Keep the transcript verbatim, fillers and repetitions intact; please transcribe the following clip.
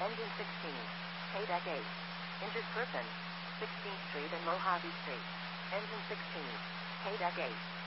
Engine sixteen. K-Deck eight. Injured person. sixteenth Street and Mojave Street. Engine sixteen. K-Deck eight.